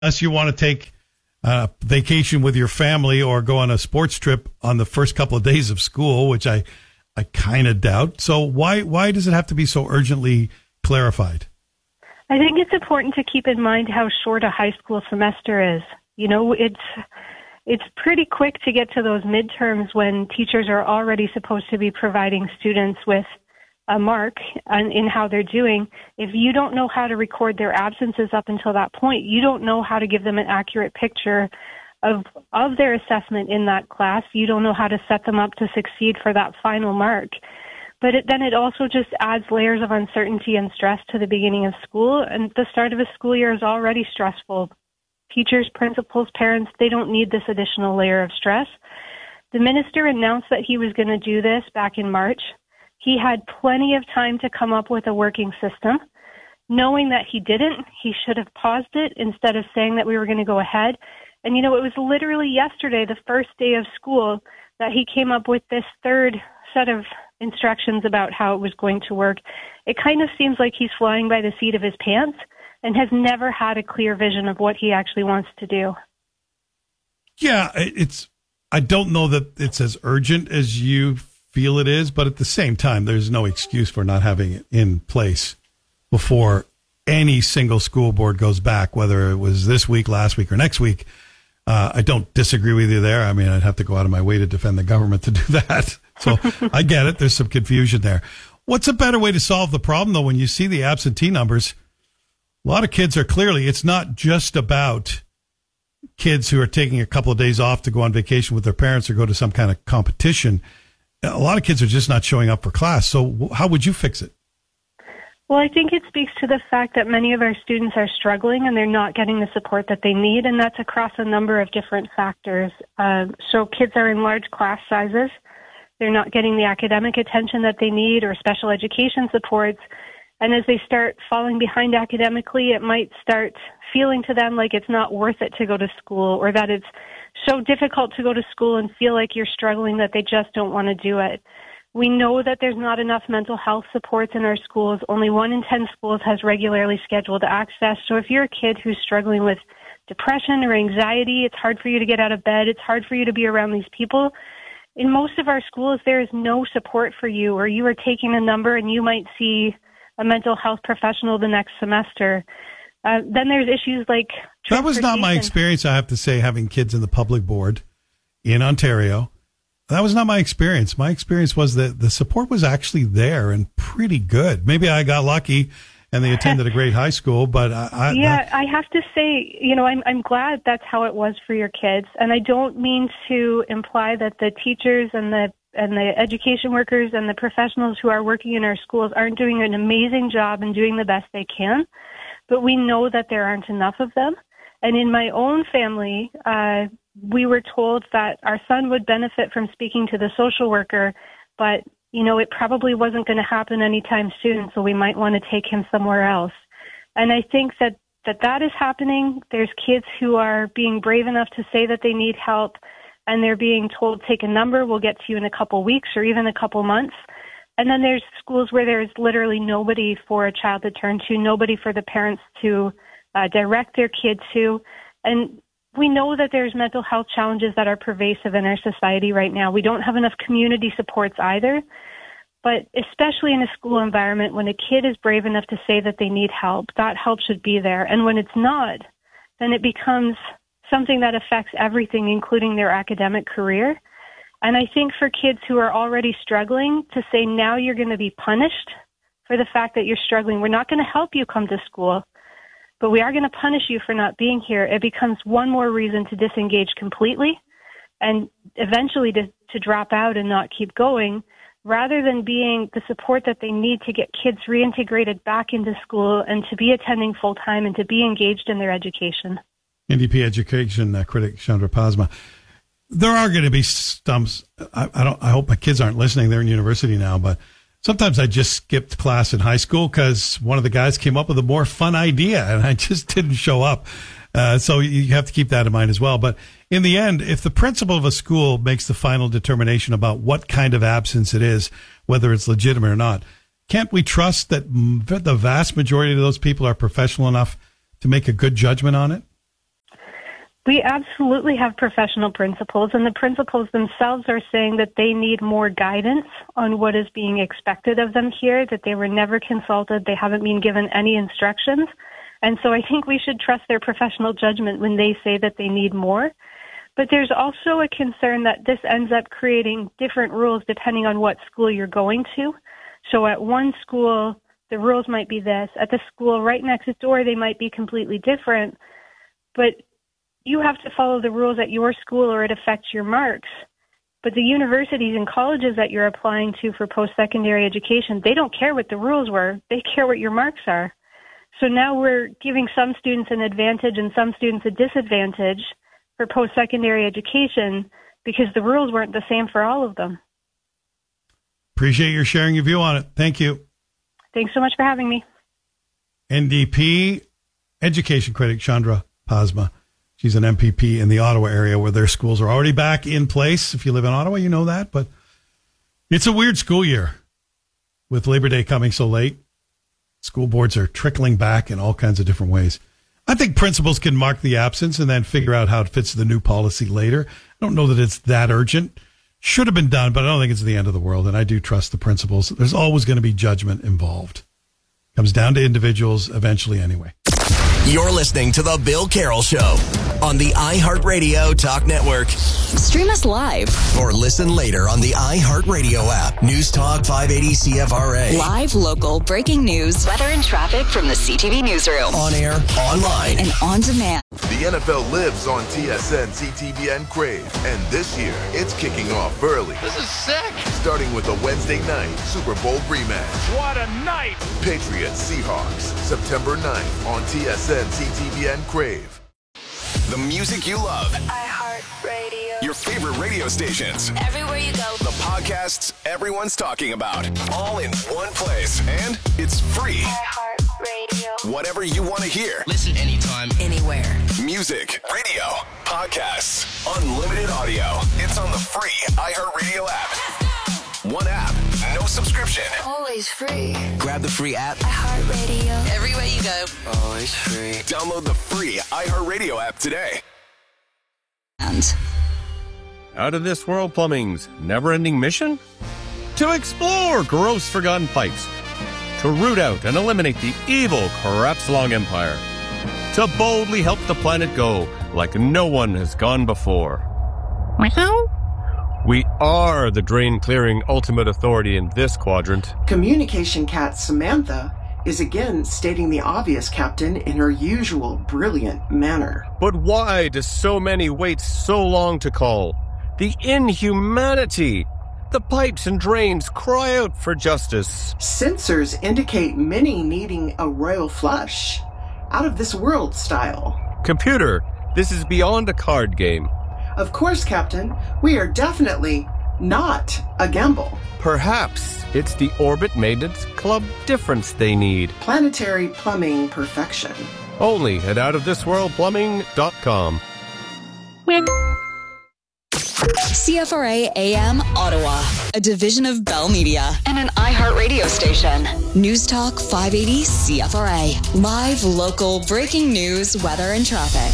unless you want to take vacation with your family or go on a sports trip on the first couple of days of school, which I kind of doubt. So why does it have to be so urgently clarified? I think it's important to keep in mind how short a high school semester is. You know, it's pretty quick to get to those midterms when teachers are already supposed to be providing students with a mark in how they're doing. If you don't know how to record their absences up until that point, you don't know how to give them an accurate picture of their assessment in that class. You don't know how to set them up to succeed for that final mark. But then it also just adds layers of uncertainty and stress to the beginning of school, and the start of a school year is already stressful. Teachers, principals, parents, they don't need this additional layer of stress. The minister announced that he was going to do this back in March. He had plenty of time to come up with a working system. Knowing that he didn't, he should have paused it instead of saying that we were going to go ahead. And, you know, it was literally yesterday, the first day of school, that he came up with this third set of instructions about how it was going to work. It kind of seems like he's flying by the seat of his pants and has never had a clear vision of what he actually wants to do. Yeah, I don't know that it's as urgent as you feel it is, but at the same time, there's no excuse for not having it in place before any single school board goes back, whether it was this week, last week, or next week. I don't disagree with you there. I mean, I'd have to go out of my way to defend the government to do that. So I get it. There's some confusion there. What's a better way to solve the problem, though, when you see the absentee numbers? A lot of kids are clearly, it's not just about kids who are taking a couple of days off to go on vacation with their parents or go to some kind of competition. A lot of kids are just not showing up for class. So how would you fix it? Well, I think it speaks to the fact that many of our students are struggling and they're not getting the support that they need, and that's across a number of different factors. So kids are in large class sizes. They're not getting the academic attention that they need or special education supports. And as they start falling behind academically, it might start feeling to them like it's not worth it to go to school, or that it's so difficult to go to school and feel like you're struggling that they just don't want to do it. We know that there's not enough mental health supports in our schools. Only 1 in 10 schools has regularly scheduled access. So if you're a kid who's struggling with depression or anxiety, it's hard for you to get out of bed. It's hard for you to be around these people. In most of our schools, there is no support for you, or you are taking a number and you might see a mental health professional the next semester. Then there's issues like that was not my experience, I have to say, having kids in the public board in Ontario. That was not my experience. My experience was that the support was actually there and pretty good. Maybe I got lucky and they attended a great high school, but I have to say, you know, I'm glad that's how it was for your kids. And I don't mean to imply that the teachers and the education workers and the professionals who are working in our schools aren't doing an amazing job and doing the best they can. But we know that there aren't enough of them. And in my own family, we were told that our son would benefit from speaking to the social worker, but, you know, it probably wasn't going to happen anytime soon, so we might want to take him somewhere else. And I think that is happening. There's kids who are being brave enough to say that they need help, and they're being told, take a number, we'll get to you in a couple weeks or even a couple months. And then there's schools where there's literally nobody for a child to turn to, nobody for the parents to direct their kid to. And we know that there's mental health challenges that are pervasive in our society right now. We don't have enough community supports either. But especially in a school environment, when a kid is brave enough to say that they need help, that help should be there. And when it's not, then it becomes something that affects everything, including their academic career. And I think for kids who are already struggling to say, now you're going to be punished for the fact that you're struggling. We're not going to help you come to school, but we are going to punish you for not being here. It becomes one more reason to disengage completely and eventually to drop out and not keep going, rather than being the support that they need to get kids reintegrated back into school and to be attending full time and to be engaged in their education. NDP education critic Chandra Pasma. There are going to be stumps. I hope my kids aren't listening. They're in university now, but sometimes I just skipped class in high school because one of the guys came up with a more fun idea and I just didn't show up. So you have to keep that in mind as well. But in the end, if the principal of a school makes the final determination about what kind of absence it is, whether it's legitimate or not, can't we trust that the vast majority of those people are professional enough to make a good judgment on it? We absolutely have professional principals, and the principals themselves are saying that they need more guidance on what is being expected of them here, that they were never consulted, they haven't been given any instructions. And so I think we should trust their professional judgment when they say that they need more. But there's also a concern that this ends up creating different rules depending on what school you're going to. So at one school, the rules might be this. At the school right next door, they might be completely different. But you have to follow the rules at your school or it affects your marks. But the universities and colleges that you're applying to for post-secondary education, they don't care what the rules were. They care what your marks are. So now we're giving some students an advantage and some students a disadvantage for post-secondary education because the rules weren't the same for all of them. Appreciate your sharing your view on it. Thank you. Thanks so much for having me. NDP education critic Chandra Pasma. She's an MPP in the Ottawa area where their schools are already back in place. If you live in Ottawa, you know that. But it's a weird school year with Labor Day coming so late. School boards are trickling back in all kinds of different ways. I think principals can mark the absence and then figure out how it fits the new policy later. I don't know that it's that urgent. Should have been done, but I don't think it's the end of the world. And I do trust the principals. There's always going to be judgment involved. Comes down to individuals eventually anyway. You're listening to The Bill Carroll Show on the iHeartRadio Talk Network. Stream us live Or listen later on the iHeartRadio app. News Talk 580 CFRA. Live, local, breaking news, weather and traffic from the CTV newsroom. On air, online, and on demand. The NFL lives on TSN, CTV, and Crave. And this year, it's kicking off early. This is sick. Starting with a Wednesday night Super Bowl rematch. What a night. Patriots Seahawks, September 9th on TSN, CTV, and Crave. The music you love. iHeartRadio. Your favorite radio stations. Everywhere you go. The podcasts everyone's talking about. All in one place. And it's free. iHeartRadio. Whatever you want to hear. Listen anytime, Anywhere. Music, radio, podcasts, unlimited audio. It's on the free iHeartRadio app. One app, no subscription. Always free. Grab the free app. iHeartRadio. Everywhere you go. Always free. Download the free iHeartRadio app today. And Out of This World Plumbing's never-ending mission? To explore gross forgotten pipes. To root out and eliminate the evil Kratz-Long Empire. To boldly help the planet go like no one has gone before. We are the drain-clearing ultimate authority in this quadrant. Communication cat Samantha is again stating the obvious, Captain, in her usual brilliant manner. But why do so many wait so long to call? The inhumanity! The pipes and drains cry out for justice. Sensors indicate many needing a royal flush. Out of this world style. Computer, this is beyond a card game. Of course, Captain, we are definitely not a gamble. Perhaps it's the Orbit Maintenance Club difference they need. Planetary plumbing perfection. Only at outofthisworldplumbing.com. CFRA AM Ottawa, a division of Bell Media and an iHeartRadio station. News Talk 580 CFRA. Live, local, breaking news, weather, and traffic.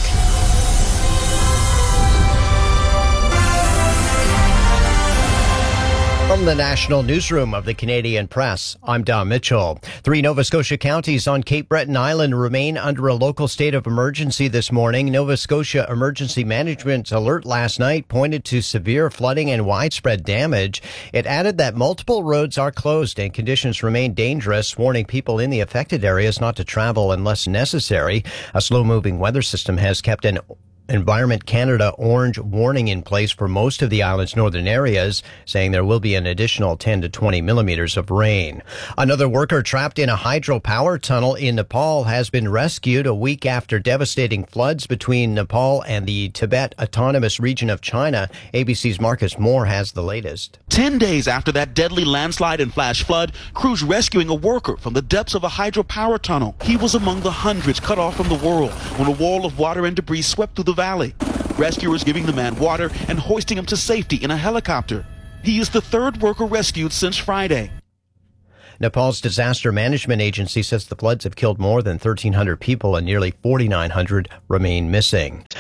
From the National Newsroom of the Canadian Press, I'm Don Mitchell. 3 Nova Scotia counties on Cape Breton Island remain under a local state of emergency this morning. Nova Scotia Emergency Management Alert last night pointed to severe flooding and widespread damage. It added that multiple roads are closed and conditions remain dangerous, warning people in the affected areas not to travel unless necessary. A slow-moving weather system has kept an Environment Canada orange warning in place for most of the island's northern areas, saying there will be an additional 10 to 20 millimeters of rain. Another worker trapped in a hydropower tunnel in Nepal has been rescued a week after devastating floods between Nepal and the Tibet Autonomous Region of China. ABC's Marcus Moore has the latest. 10 days after that deadly landslide and flash flood, crews rescuing a worker from the depths of a hydropower tunnel. He was among the hundreds cut off from the world when a wall of water and debris swept through the valley. Rescuers giving the man water and hoisting him to safety in a helicopter. He is the third worker rescued since Friday. Nepal's Disaster Management Agency says the floods have killed more than 1,300 people and nearly 4,900 remain missing.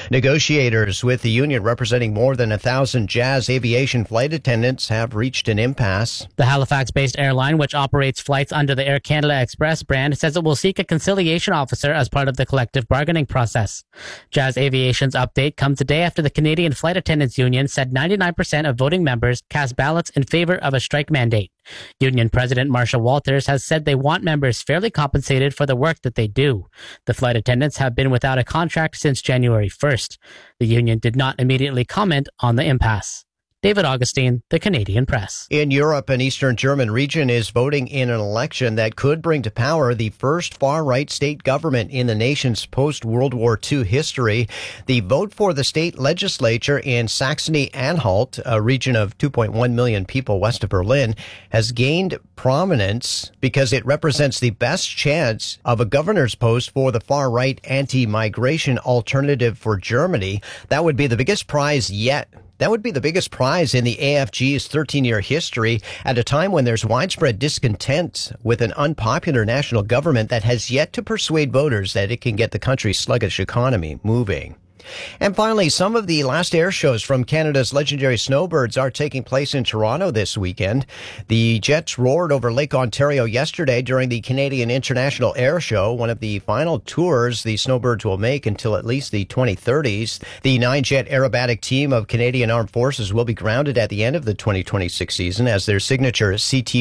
Negotiators with the union representing more than 1,000 Jazz Aviation flight attendants have reached an impasse. The Halifax-based airline, which operates flights under the Air Canada Express brand, says it will seek a conciliation officer as part of the collective bargaining process. Jazz Aviation's update comes a day after the Canadian Flight Attendants Union said 99% of voting members cast ballots in favor of a strike mandate. Union President Marsha Walters has said they want members fairly compensated for the work that they do. The flight attendants have been without a contract since January 1st. The union did not immediately comment on the impasse. David Augustine, The Canadian Press. In Europe, an eastern German region is voting in an election that could bring to power the first far-right state government in the nation's post-World War II history. The vote for the state legislature in Saxony-Anhalt, a region of 2.1 million people west of Berlin, has gained prominence because it represents the best chance of a governor's post for the far-right anti-migration Alternative for Germany. That would be the biggest prize yet. That would be the biggest prize in the AFG's 13-year history at a time when there's widespread discontent with an unpopular national government that has yet to persuade voters that it can get the country's sluggish economy moving. And finally, some of the last air shows from Canada's legendary snowbirds are taking place in Toronto this weekend. The jets roared over Lake Ontario yesterday during the Canadian International Air Show, one of the final tours the snowbirds will make until at least the 2030s. The 9-jet aerobatic team of Canadian Armed Forces will be grounded at the end of the 2026 season as their signature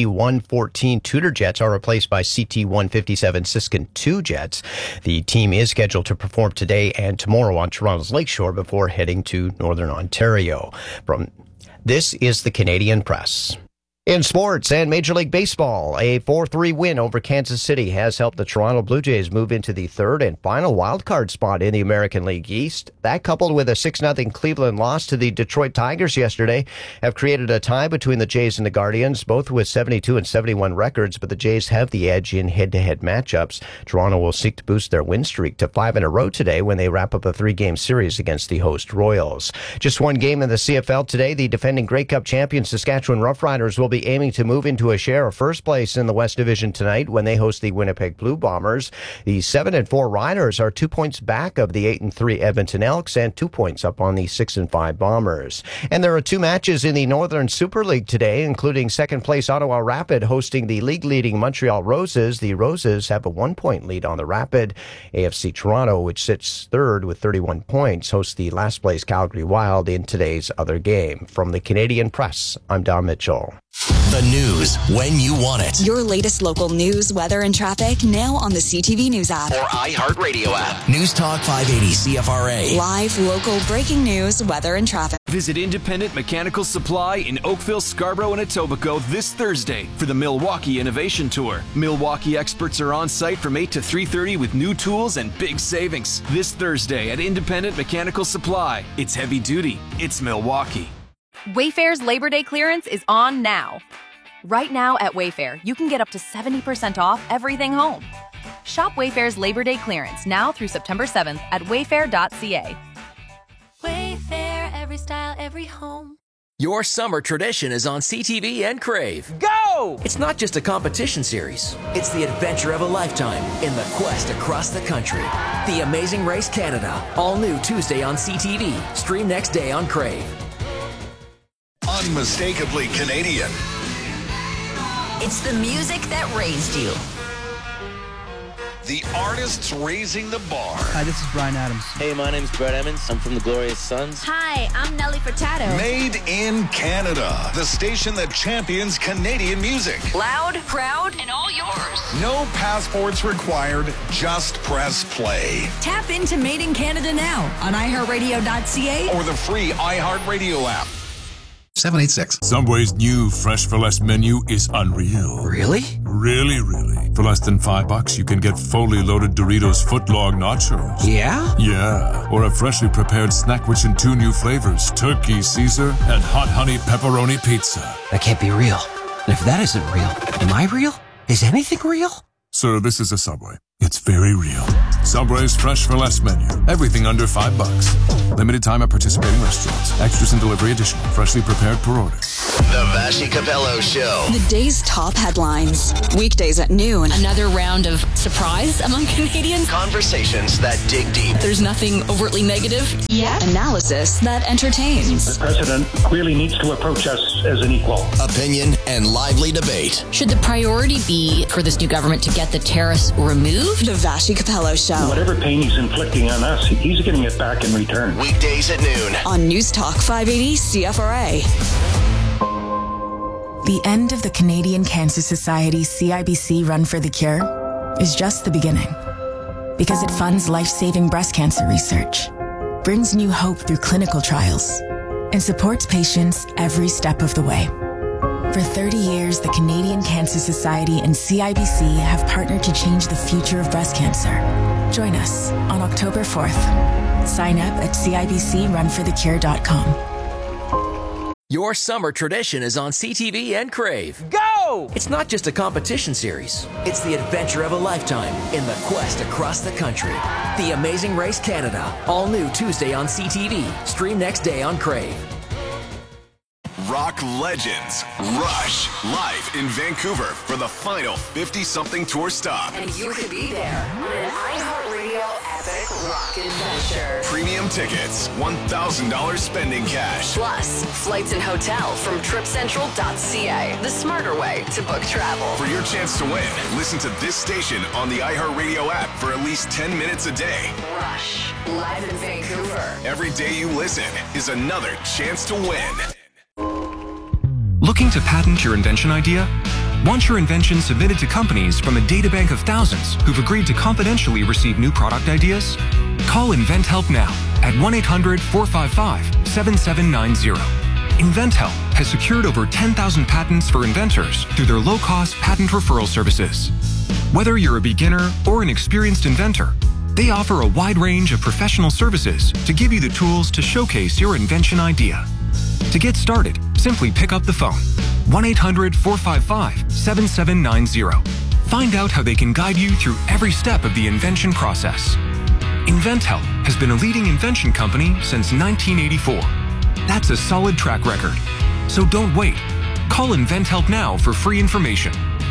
CT-114 Tudor jets are replaced by CT-157 Siskin II jets. The team is scheduled to perform today and tomorrow on Toronto's Lakeshore before heading to Northern Ontario. This is the Canadian Press. In sports and Major League Baseball, a 4-3 win over Kansas City has helped the Toronto Blue Jays move into the third and final wildcard spot in the American League East. That, coupled with a 6-0 Cleveland loss to the Detroit Tigers yesterday, have created a tie between the Jays and the Guardians, both with 72 and 71 records, but the Jays have the edge in head-to-head matchups. Toronto will seek to boost their win streak to 5 in a row today when they wrap up a 3-game series against the host Royals. Just one game in the CFL today. The defending Grey Cup champion Saskatchewan Roughriders will be aiming to move into a share of first place in the West Division tonight when they host the Winnipeg Blue Bombers. The 7-4 Riders are 2 points back of the 8-3 Edmonton Elks and 2 points up on the 6-5 Bombers. And there are 2 matches in the Northern Super League today, including second-place Ottawa Rapid hosting the league-leading Montreal Roses. The Roses have a 1-point lead on the Rapid. AFC Toronto, which sits third with 31 points, hosts the last-place Calgary Wild in today's other game. From the Canadian Press, I'm Don Mitchell. The news when you want it. Your latest local news, weather, and traffic now on the CTV News app. Or iHeartRadio app. News Talk 580 CFRA. Live, local, breaking news, weather, and traffic. Visit Independent Mechanical Supply in Oakville, Scarborough, and Etobicoke this Thursday for the Milwaukee Innovation Tour. Milwaukee experts are on site from 8 to 3:30 with new tools and big savings. This Thursday at Independent Mechanical Supply. It's heavy duty. It's Milwaukee. Wayfair's Labor Day clearance is on now. Right now at Wayfair, you can get up to 70% off everything home. Shop Wayfair's Labor Day clearance now through September 7th at wayfair.ca. Wayfair, every style, every home. Your summer tradition is on CTV and Crave. Go! It's not just a competition series. It's the adventure of a lifetime in the quest across the country. The Amazing Race Canada. All new Tuesday on CTV. Stream next day on Crave. Unmistakably Canadian. It's the music that raised you. The artists raising the bar. Hi, this is Bryan Adams. Hey, my name's Brett Emmons. I'm from the Glorious Sons. Hi, I'm Nelly Furtado. Made in Canada. The station that champions Canadian music. Loud, proud, and all yours. No passports required. Just press play. Tap into Made in Canada now on iHeartRadio.ca or the free iHeartRadio app. 786. Subway's new Fresh for Less menu is unreal. Really? Really. For less than $5, you can get fully loaded Doritos footlong nachos. Yeah? Yeah. Or a freshly prepared snack rich in 2 new flavors, Turkey Caesar and Hot Honey Pepperoni Pizza. That can't be real. And if that isn't real, am I real? Is anything real? Sir, this is a Subway. It's very real. Subway's Fresh for Less menu. Everything under $5. Limited time at participating restaurants. Extras and delivery additional. Freshly prepared per order. The Vashi Capello Show. The day's top headlines. Weekdays at noon. Another round of surprise among Canadians. Conversations that dig deep. There's nothing overtly negative yet. Analysis that entertains. The president clearly needs to approach us as an equal. Opinion and lively debate. Should the priority be for this new government to get the tariffs removed? The Vashi Capello Show. Whatever pain he's inflicting on us, he's getting it back in return. Weekdays at noon. On News Talk 580 CFRA. The end of the Canadian Cancer Society CIBC Run for the Cure is just the beginning. Because it funds life-saving breast cancer research, brings new hope through clinical trials, and supports patients every step of the way. For 30 years, the Canadian Cancer Society and CIBC have partnered to change the future of breast cancer. Join us on October 4th. Sign up at CIBCRunforthecure.com. Your summer tradition is on CTV and Crave. Go! It's not just a competition series. It's the adventure of a lifetime in the quest across the country. The Amazing Race Canada. All new Tuesday on CTV. Stream next day on Crave. Rock legends Rush live in Vancouver for the final 50-something tour stop. And you could be there on an iHeartRadio epic rock adventure. Premium tickets, $1,000 spending cash. Plus, flights and hotel from tripcentral.ca, the smarter way to book travel. For your chance to win, listen to this station on the iHeartRadio app for at least 10 minutes a day. Rush, live in Vancouver. Every day you listen is another chance to win. Looking to patent your invention idea? Want your invention submitted to companies from a databank of thousands who've agreed to confidentially receive new product ideas? Call InventHelp now at 1-800-455-7790. InventHelp has secured over 10,000 patents for inventors through their low-cost patent referral services. Whether you're a beginner or an experienced inventor, they offer a wide range of professional services to give you the tools to showcase your invention idea. To get started, simply pick up the phone, 1-800-455-7790. Find out how they can guide you through every step of the invention process. InventHelp has been a leading invention company since 1984. That's a solid track record. So don't wait. Call InventHelp now for free information.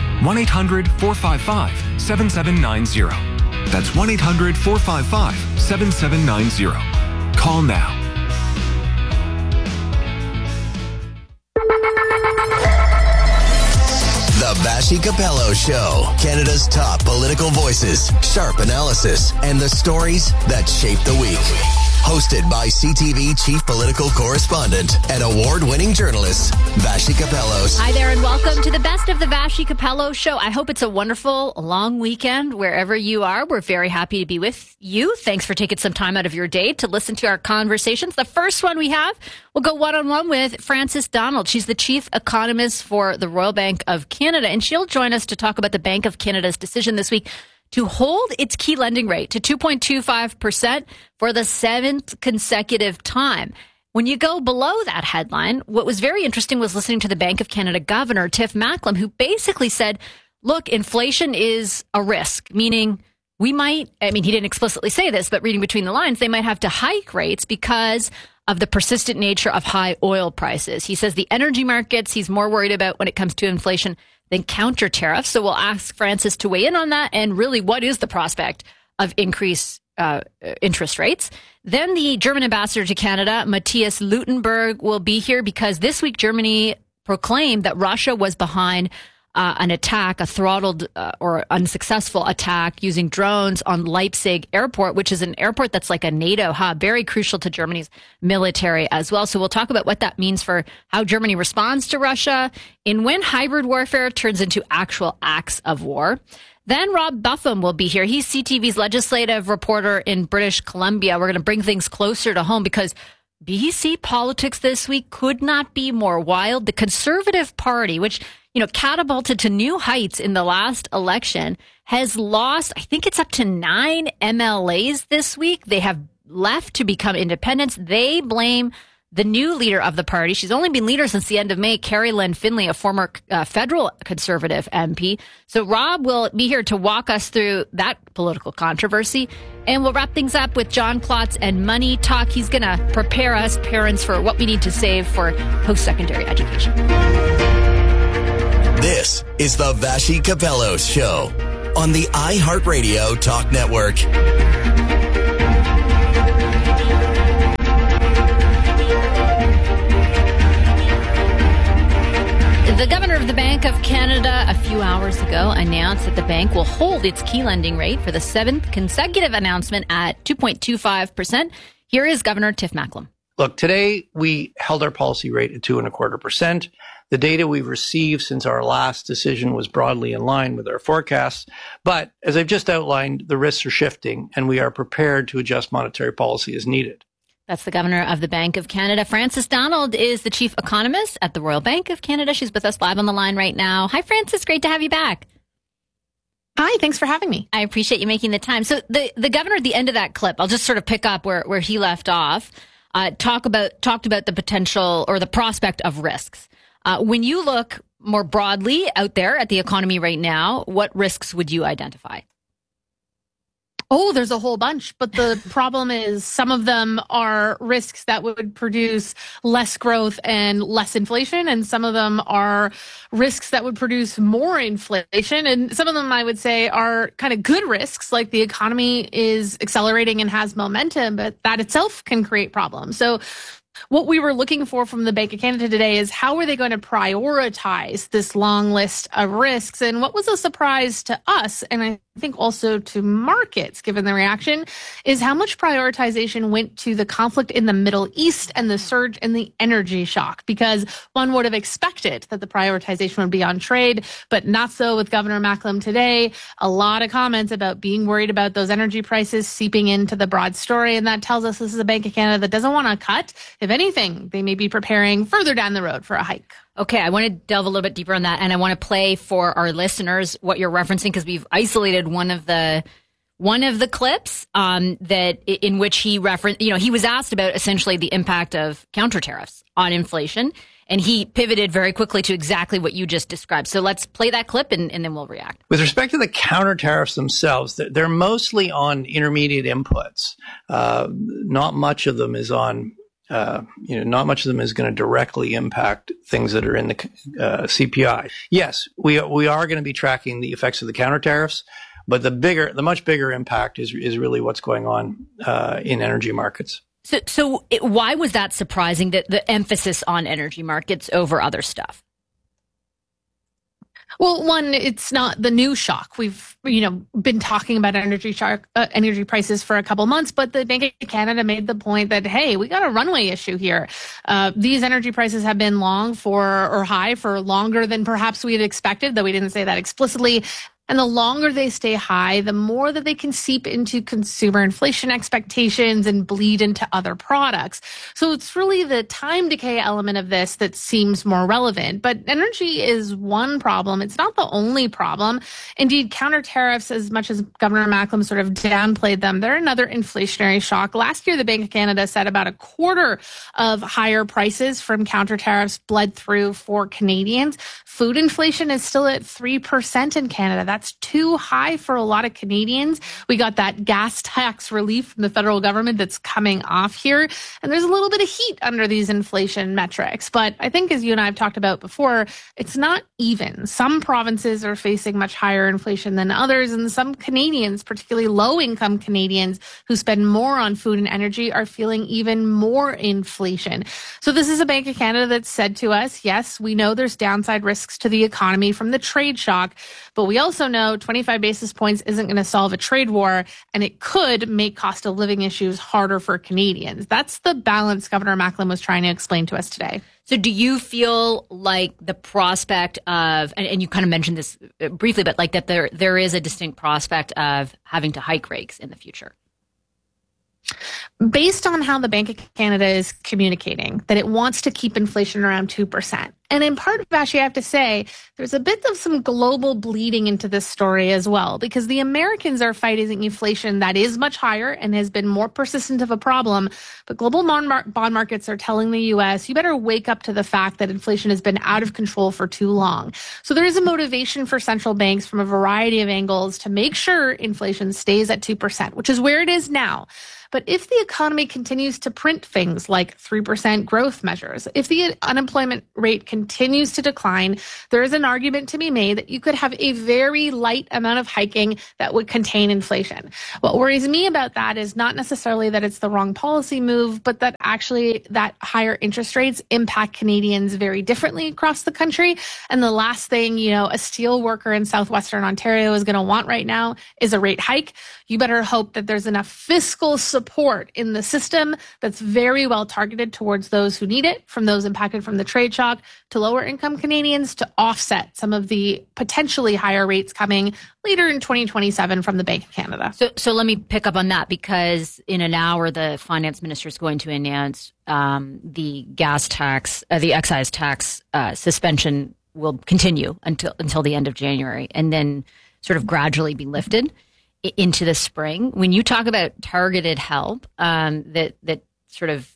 1-800-455-7790. That's 1-800-455-7790. Call now. The Vashi Capello Show. Canada's top political voices, sharp analysis, and the stories that shape the week. Hosted by CTV Chief Political Correspondent and award-winning journalist, Vashi Capellos. Hi there and welcome to the best of the Vashi Capello Show. I hope it's a wonderful long weekend wherever you are. We're very happy to be with you. Thanks for taking some time out of your day to listen to our conversations. The first one we have, we'll go one-on-one with Frances Donald. She's the chief economist for the Royal Bank of Canada, and she'll join us to talk about the Bank of Canada's decision this week to hold its key lending rate to 2.25% for the seventh consecutive time. When you go below that headline, what was very interesting was listening to the Bank of Canada Governor, Tiff Macklem, who basically said, look, inflation is a risk, meaning we might, I mean, he didn't explicitly say this, but reading between the lines, they might have to hike rates because of the persistent nature of high oil prices. He says the energy markets he's more worried about when it comes to inflation than counter tariffs. So we'll ask Frances to weigh in on that and really what is the prospect of increased interest rates. Then the German ambassador to Canada, Matthias Luttenberg, will be here because this week Germany proclaimed that Russia was behind an attack, a throttled or unsuccessful attack using drones on Leipzig Airport, which is an airport that's like a NATO hub, very crucial to Germany's military as well. So we'll talk about what that means for how Germany responds to Russia and when hybrid warfare turns into actual acts of war. Then Rob Buffum will be here. He's CTV's legislative reporter in British Columbia. We're going to bring things closer to home because BC politics this week could not be more wild. The Conservative Party, which catapulted to new heights in the last election, has lost, I think it's up to 9 MLAs this week. They have left to become independents. They blame the new leader of the party. She's only been leader since the end of May, Carrie Lynn Finley, a former federal Conservative MP. So Rob will be here to walk us through that political controversy. And we'll wrap things up with John Klotz and Money Talk. He's going to prepare us parents for what we need to save for post-secondary education. This is the Vassy Capello Show on the iHeartRadio Talk Network. The governor of the Bank of Canada a few hours ago announced that the bank will hold its key lending rate for the 7th consecutive announcement at 2.25%. Here is Governor Tiff Macklem. Look, today we held our policy rate at 2.25%. The data we've received since our last decision was broadly in line with our forecasts. But as I've just outlined, the risks are shifting and we are prepared to adjust monetary policy as needed. That's the governor of the Bank of Canada. Frances Donald is the chief economist at the Royal Bank of Canada. She's with us live on the line right now. Hi, Frances. Great to have you back. Hi, thanks for having me. I appreciate you making the time. So the governor at the end of that clip, I'll just sort of pick up where he left off, talked about the potential or the prospect of risks. When you look more broadly out there at the economy right now, what risks would you identify? Oh, there's a whole bunch. But the problem is some of them are risks that would produce less growth and less inflation. And some of them are risks that would produce more inflation. And some of them, I would say, are kind of good risks, like the economy is accelerating and has momentum, but that itself can create problems. So what we were looking for from the Bank of Canada today is how are they going to prioritize this long list of risks? And what was a surprise to us, and I think also to markets, given the reaction, is how much prioritization went to the conflict in the Middle East and the surge in the energy shock, because one would have expected that the prioritization would be on trade, but not so with Governor Macklem today. A lot of comments about being worried about those energy prices seeping into the broad story, and that tells us this is a Bank of Canada that doesn't want to cut. If anything, they may be preparing further down the road for a hike. Okay, I want to delve a little bit deeper on that, and I want to play for our listeners what you're referencing, because we've isolated one of the clips that in which he referenced. He was asked about essentially the impact of counter tariffs on inflation, and he pivoted very quickly to exactly what you just described. So let's play that clip, and then we'll react. With respect to the counter tariffs themselves, they're mostly on intermediate inputs. Not much of them is on. Not much of them is going to directly impact things that are in the CPI. Yes, we are going to be tracking the effects of the counter tariffs, but the much bigger impact is really what's going on in energy markets. So why was that surprising, that the emphasis on energy markets over other stuff? Well, one, it's not the new shock. We've, been talking about energy prices for a couple months, but the Bank of Canada made the point that, hey, we got a runway issue here. These energy prices have been high for longer than perhaps we had expected, though we didn't say that explicitly. And the longer they stay high, the more that they can seep into consumer inflation expectations and bleed into other products. So it's really the time decay element of this that seems more relevant. But energy is one problem. It's not the only problem. Indeed, counter tariffs, as much as Governor Macklem sort of downplayed them, they're another inflationary shock. Last year, the Bank of Canada said about a quarter of higher prices from counter tariffs bled through for Canadians. Food inflation is still at 3% in Canada. That's too high for a lot of Canadians. We got that gas tax relief from the federal government that's coming off here. And there's a little bit of heat under these inflation metrics. But I think, as you and I have talked about before, it's not even. Some provinces are facing much higher inflation than others. And some Canadians, particularly low-income Canadians who spend more on food and energy, are feeling even more inflation. So this is a Bank of Canada that said to us, yes, we know there's downside risks to the economy from the trade shock, but we also know 25 basis points isn't going to solve a trade war, and it could make cost of living issues harder for Canadians. That's the balance Governor Macklem was trying to explain to us today. So do you feel like the prospect of, and you kind of mentioned this briefly, but like that there is a distinct prospect of having to hike rates in the future? Based on how the Bank of Canada is communicating that it wants to keep inflation around 2%, And in part, Vashi, I have to say, there's a bit of some global bleeding into this story as well, because the Americans are fighting inflation that is much higher and has been more persistent of a problem. But global bond markets are telling the U.S., you better wake up to the fact that inflation has been out of control for too long. So there is a motivation for central banks from a variety of angles to make sure inflation stays at 2%, which is where it is now. But if the economy continues to print things like 3% growth measures, if the unemployment rate continues to decline, there is an argument to be made that you could have a very light amount of hiking that would contain inflation. What worries me about that is not necessarily that it's the wrong policy move, but that actually that higher interest rates impact Canadians very differently across the country. And the last thing, a steel worker in southwestern Ontario is going to want right now is a rate hike. You better hope that there's enough fiscal support in the system that's very well targeted towards those who need it, from those impacted from the trade shock to lower income Canadians, to offset some of the potentially higher rates coming later in 2027 from the Bank of Canada. So let me pick up on that, because in an hour, the finance minister is going to announce the gas tax, the excise tax suspension will continue until the end of January, and then sort of gradually be lifted into the spring. When you talk about targeted help that sort of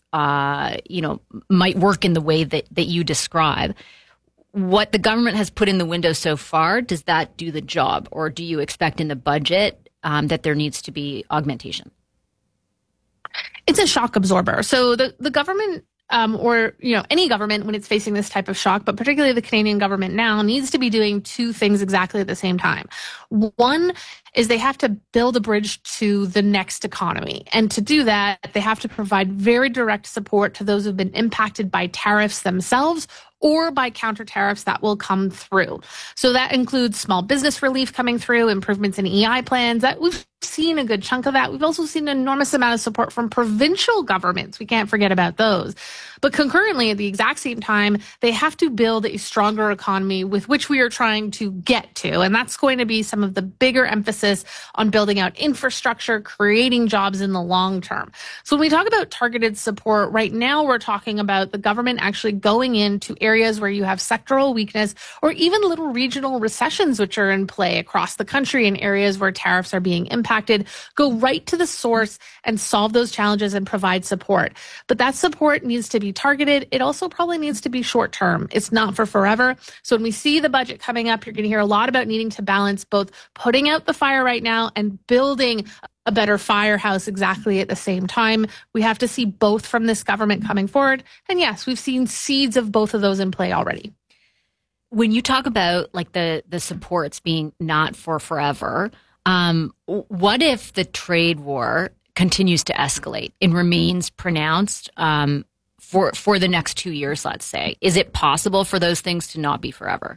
might work in the way that you describe, what the government has put in the window so far, does that do the job, or do you expect in the budget that there needs to be augmentation? It's a shock absorber. So the government or any government, when it's facing this type of shock, but particularly the Canadian government now, needs to be doing two things exactly at the same time. One is they have to build a bridge to the next economy. And to do that, they have to provide very direct support to those who've been impacted by tariffs themselves or by counter tariffs that will come through. So that includes small business relief coming through, improvements in EI plans. That we've seen a good chunk of that. We've also seen an enormous amount of support from provincial governments. We can't forget about those. But concurrently, at the exact same time, they have to build a stronger economy with which we are trying to get to. And that's going to be some of the bigger emphasis on building out infrastructure, creating jobs in the long term. So when we talk about targeted support, right now we're talking about the government actually going into areas where you have sectoral weakness or even little regional recessions, which are in play across the country in areas where tariffs are being impacted, go right to the source and solve those challenges and provide support. But that support needs to be targeted. It also probably needs to be short term. It's not for forever. So when we see the budget coming up, you're going to hear a lot about needing to balance both putting out the fire right now and building a better firehouse exactly at the same time. We have to see both from this government coming forward. And yes, we've seen seeds of both of those in play already. When you talk about like the supports being not for forever, what if the trade war continues to escalate and remains pronounced for the next 2 years, let's say? Is it possible for those things to not be forever?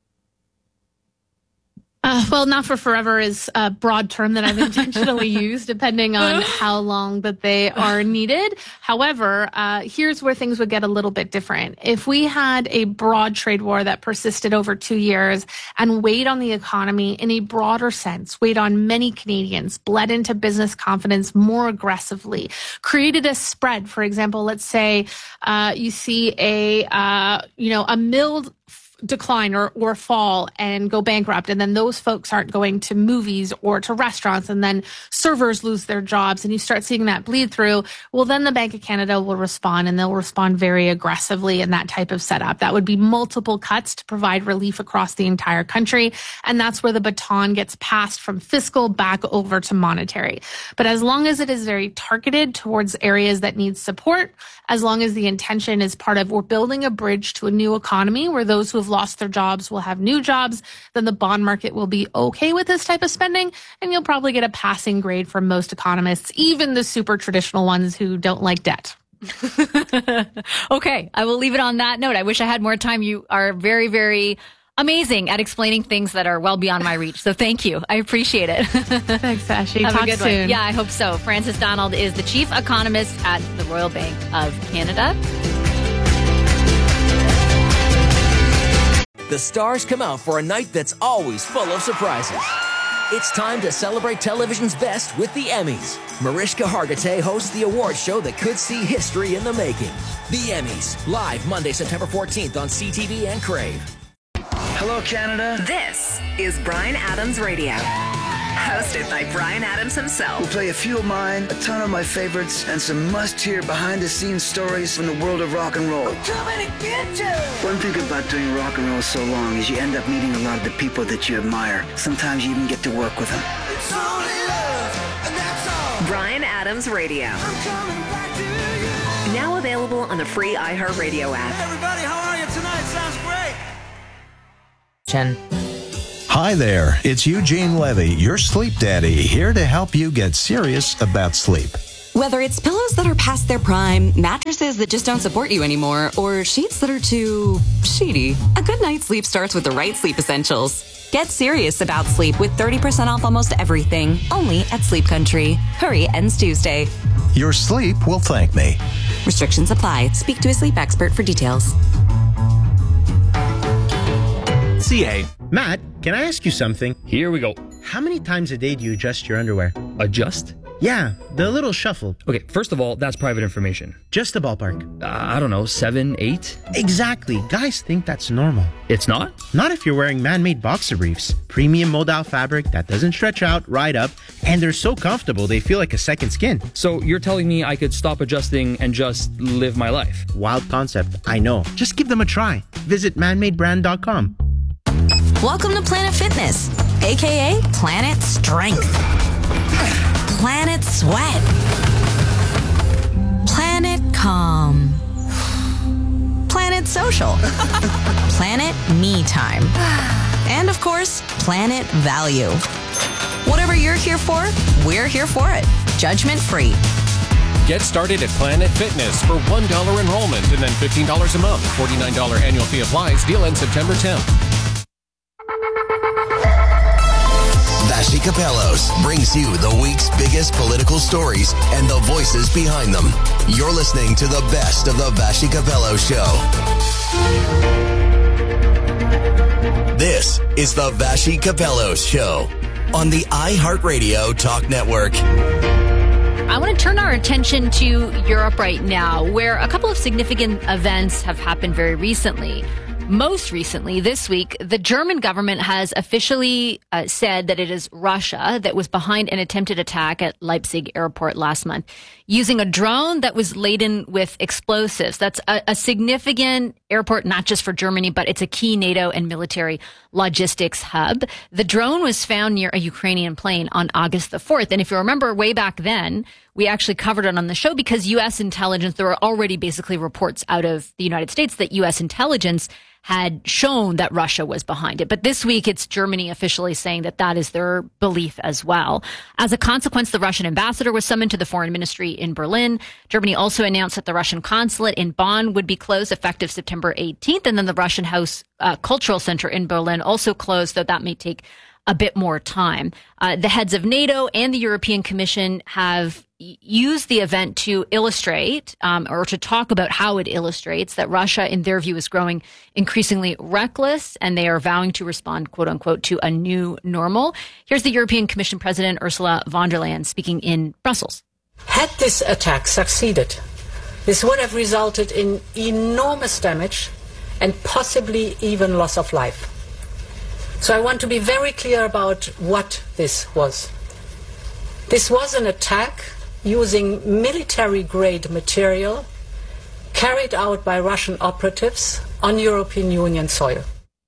Well, not for forever is a broad term that I've intentionally used, depending on how long that they are needed. However, here's where things would get a little bit different. If we had a broad trade war that persisted over 2 years and weighed on the economy in a broader sense, weighed on many Canadians, bled into business confidence more aggressively, created a spread. For example, let's say you see a mill decline or fall and go bankrupt, and then those folks aren't going to movies or to restaurants, and then servers lose their jobs, and you start seeing that bleed through. Well, then the Bank of Canada will respond, and they'll respond very aggressively in that type of setup. That would be multiple cuts to provide relief across the entire country, and that's where the baton gets passed from fiscal back over to monetary. But as long as it is very targeted towards areas that need support, as long as the intention is part of we're building a bridge to a new economy where those who have lost their jobs will have new jobs, then the bond market will be okay with this type of spending, and you'll probably get a passing grade from most economists, even the super traditional ones who don't like debt. Okay, I will leave it on that note. I wish I had more time. You are very, very amazing at explaining things that are well beyond my reach. So thank you. I appreciate it. Thanks, Ashley. Have Talk a good soon. one. Yeah, I hope so. Frances Donald is the chief economist at the Royal Bank of Canada. The stars come out for a night that's always full of surprises. It's time to celebrate television's best with the Emmys. Mariska Hargitay hosts the award show that could see history in the making. The Emmys, live Monday, September 14th on CTV and Crave. Hello, Canada. This is Bryan Adams Radio. Hosted by Bryan Adams himself. We'll play a few of mine, a ton of my favorites, and some must-hear behind-the-scenes stories from the world of rock and roll. I'm coming to get you! One thing about doing rock and roll so long is you end up meeting a lot of the people that you admire. Sometimes you even get to work with them. It's only love, and that's all. Bryan Adams Radio. I'm coming back to you. Now available on the free iHeartRadio app. Hey everybody, how are you tonight? Sounds great. Chen. Hi there, it's Eugene Levy, your sleep daddy, here to help you get serious about sleep. Whether it's pillows that are past their prime, mattresses that just don't support you anymore, or sheets that are too sheety, a good night's sleep starts with the right sleep essentials. Get serious about sleep with 30% off almost everything, only at Sleep Country. Hurry, ends Tuesday. Your sleep will thank me. Restrictions apply. Speak to a sleep expert for details. CA. Matt, can I ask you something? Here we go. How many times a day do you adjust your underwear? Adjust? Yeah, the little shuffle. Okay, first of all, that's private information. Just a ballpark. I don't know, 7, 8? Exactly. Guys think that's normal. It's not? Not if you're wearing man-made boxer briefs. Premium modal fabric that doesn't stretch out, right up, and they're so comfortable they feel like a second skin. So you're telling me I could stop adjusting and just live my life? Wild concept, I know. Just give them a try. Visit manmadebrand.com. Welcome to Planet Fitness, aka Planet Strength, Planet Sweat, Planet Calm, Planet Social, Planet Me Time, and of course, Planet Value. Whatever you're here for, we're here for it. Judgment free. Get started at Planet Fitness for $1 enrollment and then $15 a month. $49 annual fee applies. Deal ends September 10th. Vassy Capellos brings you the week's biggest political stories and the voices behind them. You're listening to the best of the Vassy Capellos Show. This is the Vassy Capellos Show on the iHeartRadio Talk Network. I want to turn our attention to Europe right now, where a couple of significant events have happened very recently. Most recently, this week, the German government has officially said that it is Russia that was behind an attempted attack at Leipzig airport last month using a drone that was laden with explosives. That's a significant airport, not just for Germany, but it's a key NATO and military logistics hub. The drone was found near a Ukrainian plane on August the 4th. And if you remember way back then, we actually covered it on the show because U.S. intelligence, there were already basically reports out of the United States that U.S. intelligence had shown that Russia was behind it. But this week, it's Germany officially saying that that is their belief as well. As a consequence, the Russian ambassador was summoned to the foreign ministry in Berlin. Germany also announced that the Russian consulate in Bonn would be closed effective September 18th. And then the Russian House Cultural Center in Berlin also closed, though that may take a bit more time. The heads of NATO and the European Commission have used the event to illustrate or to talk about how it illustrates that Russia, in their view, is growing increasingly reckless, and they are vowing to respond, quote unquote, to a new normal. Here's the European Commission President Ursula von der Leyen speaking in Brussels. Had this attack succeeded, this would have resulted in enormous damage and possibly even loss of life. So I want to be very clear about what this was. This was an attack using military-grade material carried out by Russian operatives on European Union soil.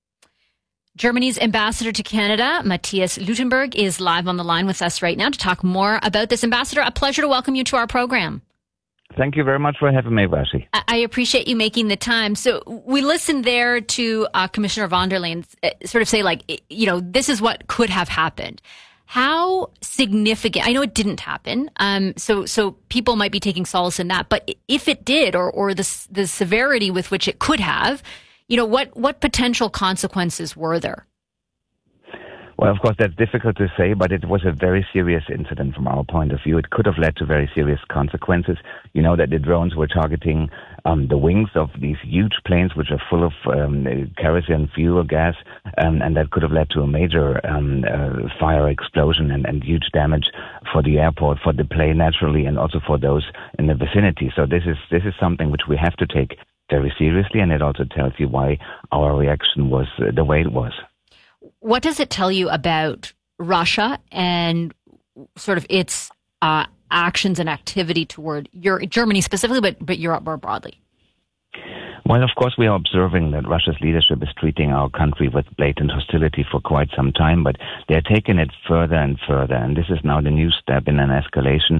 Germany's ambassador to Canada, Matthias Luttenberg, is live on the line with us right now to talk more about this. Ambassador, a pleasure to welcome you to our program. Thank you very much for having me, Vassy. I appreciate you making the time. So we listened there to Commissioner von der Leyen sort of say, like, you know, this is what could have happened. How significant? I know it didn't happen, so people might be taking solace in that. But if it did, or the severity with which it could have, you know, what potential consequences were there? Well, of course, that's difficult to say, but it was a very serious incident from our point of view. It could have led to very serious consequences. You know that the drones were targeting the wings of these huge planes, which are full of kerosene fuel gas, and that could have led to a major fire explosion and huge damage for the airport, for the plane naturally, and also for those in the vicinity. So this is something which we have to take very seriously, and it also tells you why our reaction was the way it was. What does it tell you about Russia and sort of its actions and activity toward Germany specifically, but Europe more broadly? Well, of course, we are observing that Russia's leadership is treating our country with blatant hostility for quite some time, but they're taking it further and further, and this is now the new step in an escalation.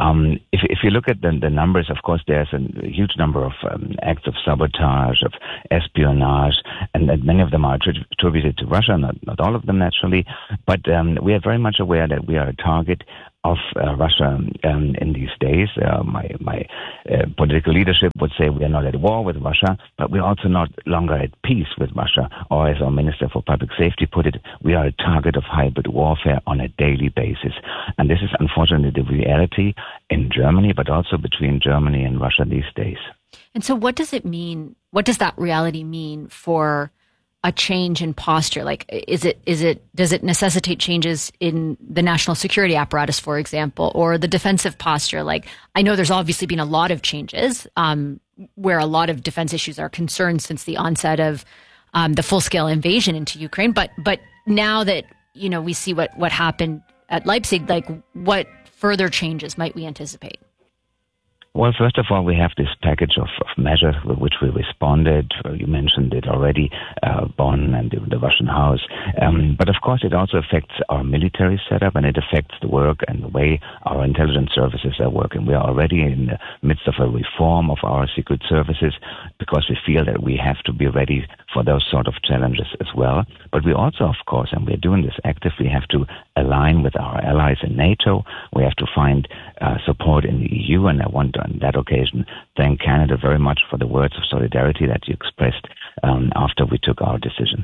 If you look at the numbers, of course, there's a huge number of acts of sabotage, of espionage, and many of them are attributed to Russia, not all of them naturally, but we are very much aware that we are a target of Russia in these days. My political leadership would say we are not at war with Russia, but we're also not longer at peace with Russia. Or as our Minister for Public Safety put it, we are a target of hybrid warfare on a daily basis. And this is unfortunately the reality in Germany, but also between Germany and Russia these days. And so what does it mean? What does that reality mean for a change in posture? Like, does it necessitate changes in the national security apparatus, for example, or the defensive posture? Like, I know there's obviously been a lot of changes where a lot of defense issues are concerned since the onset of the full-scale invasion into Ukraine. But now that, we see what happened at Leipzig, like, what further changes might we anticipate? Well, first of all, we have this package of measures with which we responded. You mentioned it already, Bonn and the Russian House. But of course, it also affects our military setup, and it affects the work and the way our intelligence services are working. We are already in the midst of a reform of our secret services because we feel that we have to be ready for those sort of challenges as well. But we also, of course, and we're doing this actively, have to align with our allies in NATO. We have to find support in the EU, and I want to, on that occasion, thank Canada very much for the words of solidarity that you expressed after we took our decisions.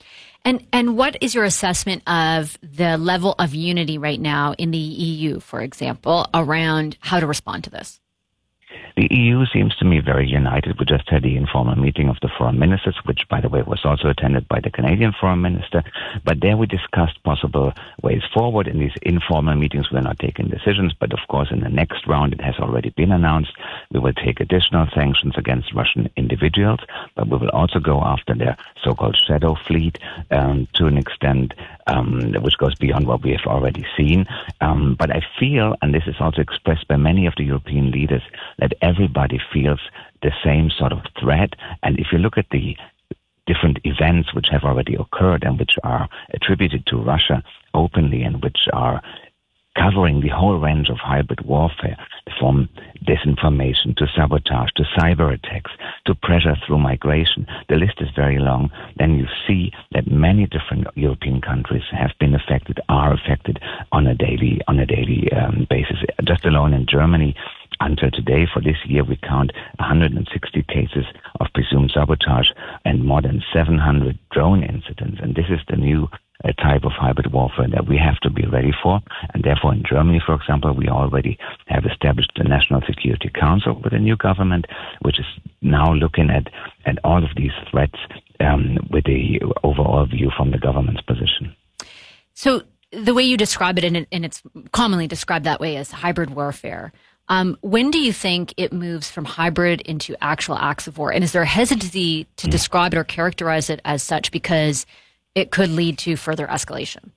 And what is your assessment of the level of unity right now in the EU, for example, around how to respond to this? The EU seems to me very united. We just had the informal meeting of the foreign ministers, which, by the way, was also attended by the Canadian foreign minister. But there we discussed possible ways forward. In these informal meetings, we're not taking decisions. But, of course, in the next round, it has already been announced, we will take additional sanctions against Russian individuals. But we will also go after their so-called shadow fleet to an extent which goes beyond what we have already seen. But I feel, and this is also expressed by many of the European leaders, that everybody feels the same sort of threat. And if you look at the different events which have already occurred and which are attributed to Russia openly and which are covering the whole range of hybrid warfare, from disinformation to sabotage to cyber attacks to pressure through migration, the list is very long. Then you see that many different European countries have been affected, are affected on a daily basis. Just alone in Germany, until today, for this year, we count 160 cases of presumed sabotage and more than 700 drone incidents. And this is the new type of hybrid warfare that we have to be ready for. And therefore, in Germany, for example, we already have established the National Security Council with a new government, which is now looking at all of these threats with the overall view from the government's position. So the way you describe it, and it's commonly described that way as hybrid warfare, when do you think it moves from hybrid into actual acts of war? And is there a hesitancy to describe it or characterize it as such because it could lead to further escalation?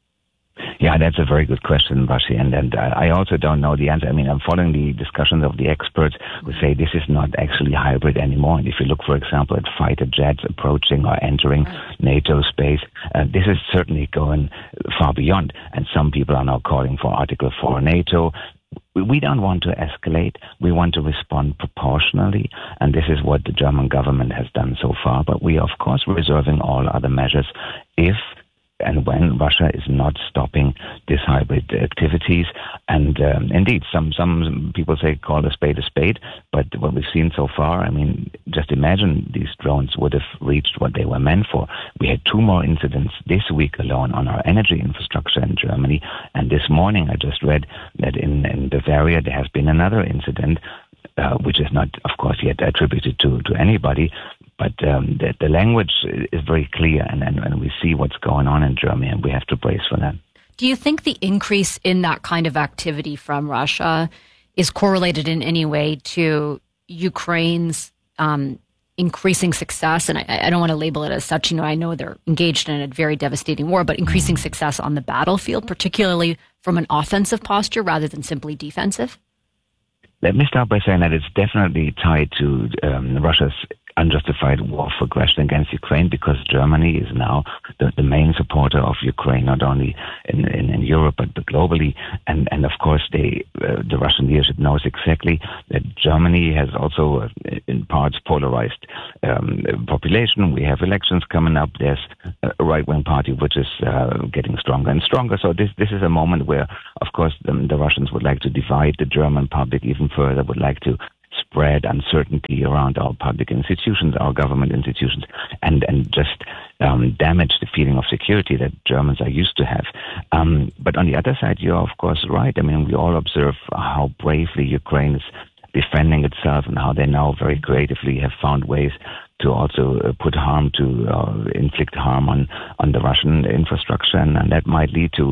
Yeah, that's a very good question, Bashi, and I also don't know the answer. I mean, I'm following the discussions of the experts who say this is not actually hybrid anymore. And if you look, for example, at fighter jets approaching or entering NATO space, this is certainly going far beyond. And some people are now calling for Article 4 NATO. We don't want to escalate. We want to respond proportionally, and this is what the German government has done so far. But we are, of course, reserving all other measures if and when Russia is not stopping these hybrid activities. And indeed, some people say call a spade, but what we've seen so far, I mean, just imagine these drones would have reached what they were meant for. We had 2 more incidents this week alone on our energy infrastructure in Germany, and this morning I just read that in Bavaria there has been another incident which is not, of course, yet attributed to anybody. But the language is very clear, and we see what's going on in Germany, and we have to brace for that. Do you think the increase in that kind of activity from Russia is correlated in any way to Ukraine's increasing success? And I don't want to label it as such. I know they're engaged in a very devastating war, but increasing success on the battlefield, particularly from an offensive posture rather than simply defensive? Let me start by saying that it's definitely tied to Russia's unjustified war for aggression against Ukraine, because Germany is now the main supporter of Ukraine, not only in Europe but globally. And of course, the Russian leadership knows exactly that Germany has also, in parts, polarized population. We have elections coming up. There's a right-wing party which is getting stronger and stronger. So this is a moment where, of course, the Russians would like to divide the German public even further, would like to spread uncertainty around our public institutions, our government institutions, and just damage the feeling of security that Germans are used to have. But on the other side, you're of course right. I mean, we all observe how bravely Ukraine is defending itself and how they now very creatively have found ways to also inflict harm on the Russian infrastructure, and that might lead to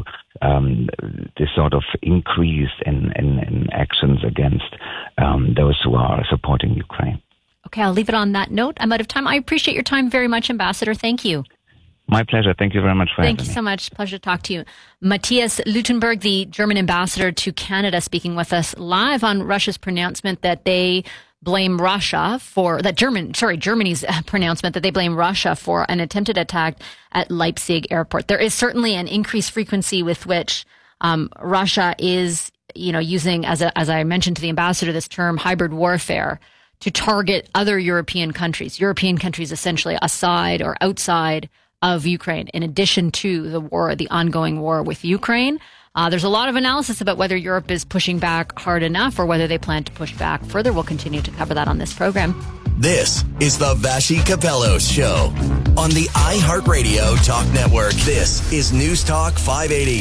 this sort of increase in actions against those who are supporting Ukraine. Okay, I'll leave it on that note. I'm out of time. I appreciate your time very much, Ambassador. Thank you. My pleasure. Thank you very much for having me. Thank you so much. Pleasure to talk to you. Matthias Luttenberg, the German ambassador to Canada, speaking with us live on Russia's pronouncement that they blame Russia for Germany's pronouncement that they blame Russia for an attempted attack at Leipzig airport. There is certainly an increased frequency with which Russia is, using, as I mentioned to the ambassador, this term hybrid warfare to target other European countries essentially aside or outside of Ukraine, in addition to the ongoing war with Ukraine. There's a lot of analysis about whether Europe is pushing back hard enough or whether they plan to push back further. We'll continue to cover that on this program. This is the Vassy Capello Show on the iHeartRadio Talk Network. This is News Talk 580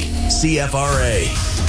CFRA.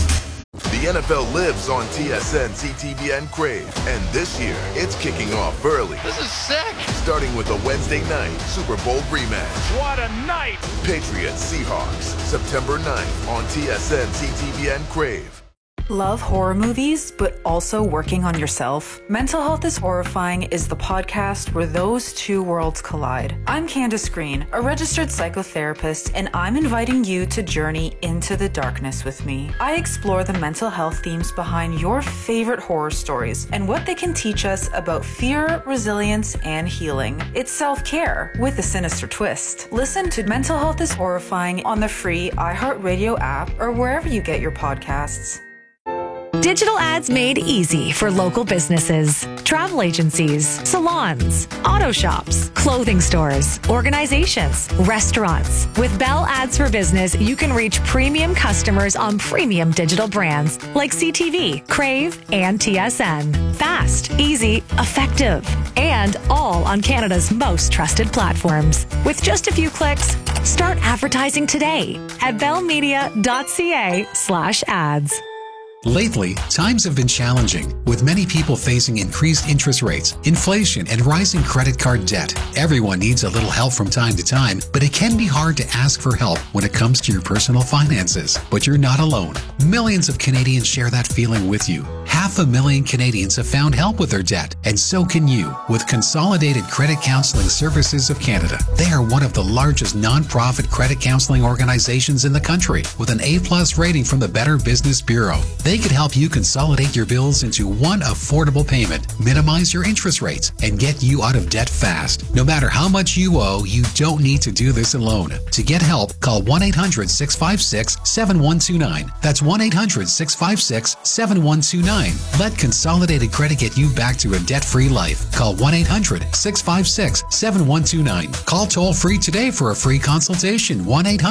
The NFL lives on TSN, CTV, and Crave. And this year, it's kicking off early. This is sick! Starting with a Wednesday night Super Bowl rematch. What a night! Patriots Seahawks, September 9th on TSN, CTV, and Crave. Love horror movies, but also working on yourself? Mental Health is Horrifying is the podcast where those two worlds collide. I'm Candace Green, a registered psychotherapist, and I'm inviting you to journey into the darkness with me. I explore the mental health themes behind your favorite horror stories and what they can teach us about fear, resilience, and healing. It's self-care with a sinister twist. Listen to Mental Health is Horrifying on the free iHeartRadio app or wherever you get your podcasts. Digital ads made easy for local businesses, travel agencies, salons, auto shops, clothing stores, organizations, restaurants. With Bell Ads for Business, you can reach premium customers on premium digital brands like CTV, Crave, and TSN. Fast, easy, effective, and all on Canada's most trusted platforms. With just a few clicks, start advertising today at bellmedia.ca/ads. Lately, times have been challenging, with many people facing increased interest rates, inflation, and rising credit card debt. Everyone needs a little help from time to time, but it can be hard to ask for help when it comes to your personal finances. But you're not alone. Millions of Canadians share that feeling with you. 500,000 Canadians have found help with their debt, and so can you with Consolidated Credit Counseling Services of Canada. They are one of the largest non-profit credit counseling organizations in the country, with an A+ rating from the Better Business Bureau. They could help you consolidate your bills into one affordable payment, minimize your interest rates, and get you out of debt fast. No matter how much you owe, you don't need to do this alone. To get help, call 1-800-656-7129. That's 1-800-656-7129. Let Consolidated Credit get you back to a debt-free life. Call 1-800-656-7129. Call toll-free today for a free consultation.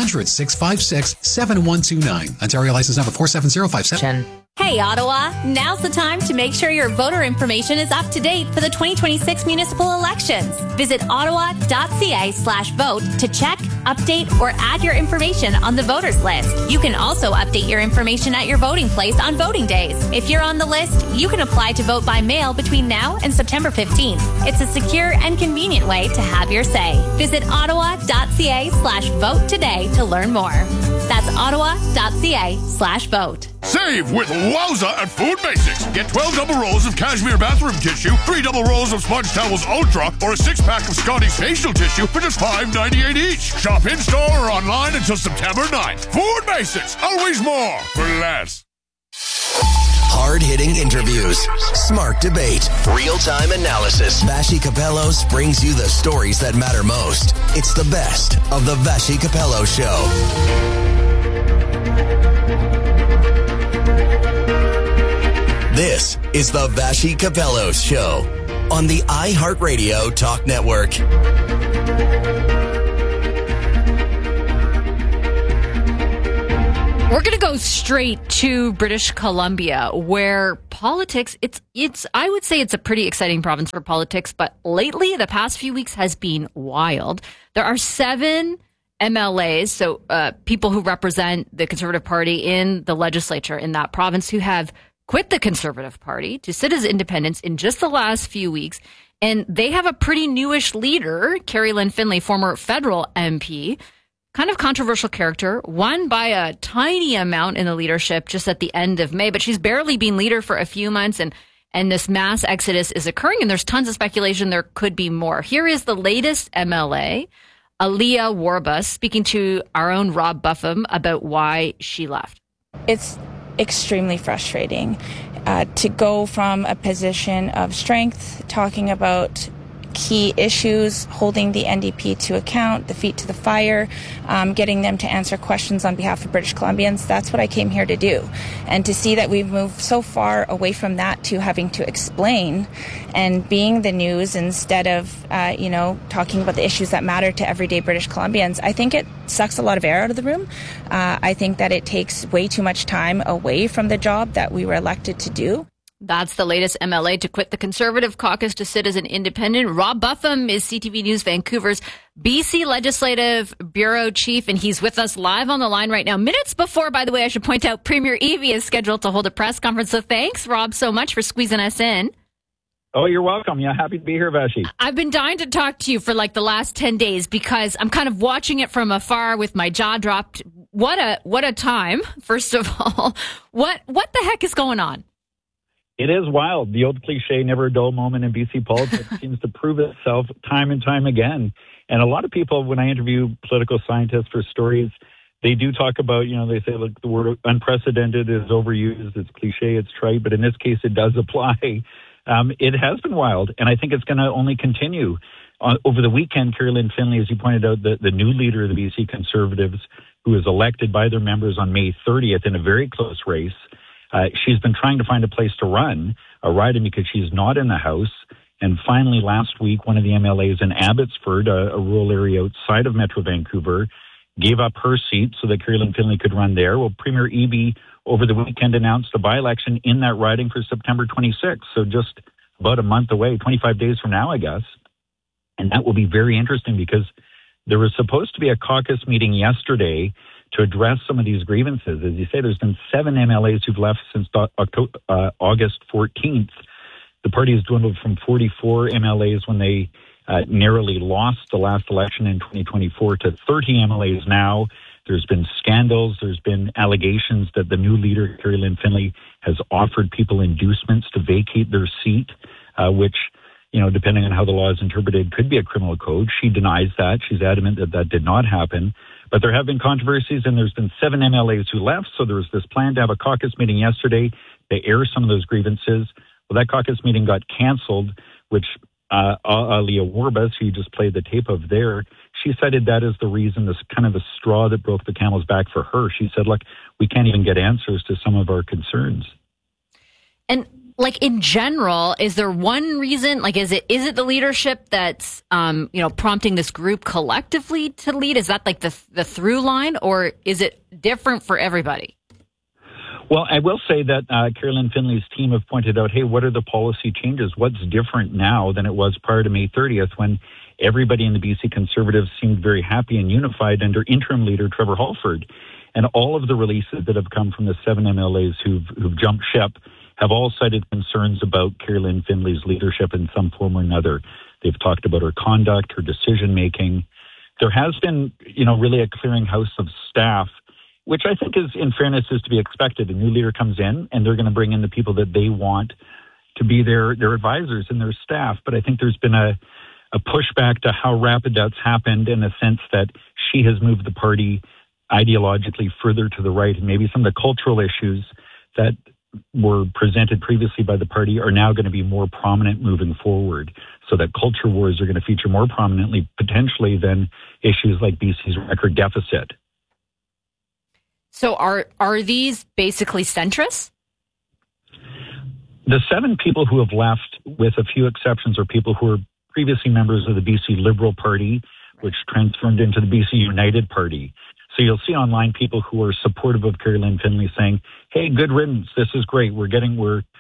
1-800-656-7129. Ontario license number 47057. Hey, Ottawa! Now's the time to make sure your voter information is up to date for the 2026 municipal elections. Visit ottawa.ca/vote to check, update, or add your information on the voters list. You can also update your information at your voting place on voting days. If you're on the list, you can apply to vote by mail between now and September 15th. It's a secure and convenient way to have your say. Visit ottawa.ca/vote today to learn more. That's ottawa.ca/vote. Save with Wowza at Food Basics. Get 12 double rolls of cashmere bathroom tissue, 3 double rolls of Sponge Towels Ultra, or a 6-pack of Scotty's facial tissue for just $5.98 each. Shop in-store or online until September 9th. Food Basics. Always more for less. Hard-hitting interviews, smart debate, real-time analysis. Vassy Kapelos brings you the stories that matter most. It's the best of the Vassy Kapelos Show. This is the Vassy Kapelos Show on the iHeartRadio Talk Network. We're going to go straight to British Columbia, where politics, I would say it's a pretty exciting province for politics, but lately, the past few weeks has been wild. There are 7 MLAs, so people who represent the Conservative Party in the legislature in that province, who have quit the Conservative Party to sit as independents in just the last few weeks. And they have a pretty newish leader, Carrie Lynn Finlay, former federal MP, kind of controversial character, won by a tiny amount in the leadership just at the end of May, but she's barely been leader for a few months, and this mass exodus is occurring, and there's tons of speculation there could be more. Here is the latest MLA, Aliyah Warbus, speaking to our own Rob Buffum about why she left. It's extremely frustrating to go from a position of strength, talking about key issues, holding the NDP to account, the feet to the fire, getting them to answer questions on behalf of British Columbians. That's what I came here to do. And to see that we've moved so far away from that to having to explain and being the news instead of, talking about the issues that matter to everyday British Columbians, I think it sucks a lot of air out of the room. I think that it takes way too much time away from the job that we were elected to do. That's the latest MLA to quit the Conservative caucus to sit as an independent. Rob Buffum is CTV News Vancouver's BC Legislative Bureau Chief, and he's with us live on the line right now. Minutes before, by the way, I should point out, Premier Eby is scheduled to hold a press conference. So thanks, Rob, so much for squeezing us in. Oh, you're welcome. Yeah, happy to be here, Vassy. I've been dying to talk to you for like the last 10 days because I'm kind of watching it from afar with my jaw dropped. What a time, first of all. What the heck is going on? It is wild. The old cliche, never a dull moment in BC politics, seems to prove itself time and time again. And a lot of people, when I interview political scientists for stories, they do talk about, they say, look, the word unprecedented is overused. It's cliche, it's trite, but in this case, it does apply. It has been wild, and I think it's going to only continue. Over the weekend, Carrie Lynn Finlay, as you pointed out, the new leader of the BC Conservatives, who was elected by their members on May 30th in a very close race, she's been trying to find a place to run a riding because she's not in the House. And finally, last week, one of the MLAs in Abbotsford, a rural area outside of Metro Vancouver, gave up her seat so that Carrie Lynn Finlay could run there. Well, Premier Eby over the weekend announced a by-election in that riding for September 26th. So just about a month away, 25 days from now, I guess. And that will be very interesting because there was supposed to be a caucus meeting yesterday to address some of these grievances. As you say, there's been 7 MLAs who've left since August 14th. The party has dwindled from 44 MLAs when they narrowly lost the last election in 2024 to 30 MLAs now. There's been scandals. There's been allegations that the new leader, Carrie Lynn Finlay, has offered people inducements to vacate their seat, which, depending on how the law is interpreted, could be a criminal code. She denies that. She's adamant that that did not happen. But there have been controversies, and there's been 7 MLAs who left. So there was this plan to have a caucus meeting yesterday to air some of those grievances. Well, that caucus meeting got canceled, which Aliyah Warbus, who you just played the tape of there, she cited that as the reason, this kind of a straw that broke the camel's back for her. She said, look, we can't even get answers to some of our concerns. And in general, is there one reason? Is it the leadership that's prompting this group collectively to lead? Is that the through line, or is it different for everybody? Well, I will say that Carolyn Finley's team have pointed out, hey, what are the policy changes? What's different now than it was prior to May 30th when everybody in the BC Conservatives seemed very happy and unified under interim leader Trevor Halford? And all of the releases that have come from the 7 MLAs who've jumped ship have all cited concerns about Carolyn Finley's leadership in some form or another. They've talked about her conduct, her decision-making. There has been, really a clearinghouse of staff, which I think is, in fairness, is to be expected. A new leader comes in, and they're going to bring in the people that they want to be their advisors and their staff. But I think there's been a pushback to how rapid that's happened in the sense that she has moved the party ideologically further to the right, and maybe some of the cultural issues that were presented previously by the party are now going to be more prominent moving forward, so that culture wars are going to feature more prominently potentially than issues like BC's record deficit. So are these basically centrists? The 7 people who have left, with a few exceptions, are people who were previously members of the BC Liberal Party, which transformed into the BC United Party. So you'll see online people who are supportive of Carolyn Finley saying, hey, good riddance, this is great. We're getting